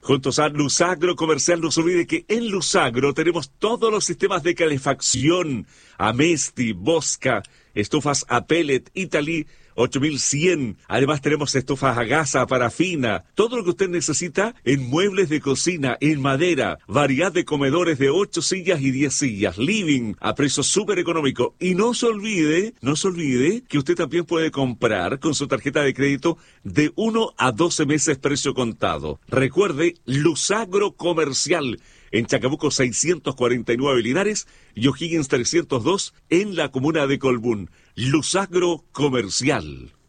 Juntos a Lusagro Comercial, no se olvide que en Lusagro tenemos todos los sistemas de calefacción, Amesti, Bosca, estufas a pellet, Italy 8100. Además tenemos estufas a gasa, parafina, todo lo que usted necesita en muebles de cocina, en madera, variedad de comedores de 8 sillas y 10 sillas, living a precio súper económico. Y no se olvide que usted también puede comprar con su tarjeta de crédito de 1 a 12 meses precio contado. Recuerde, Lusagro Comercial, en Chacabuco 649 Linares y O'Higgins 302 en la comuna de Colbún. Lusagro Comercial.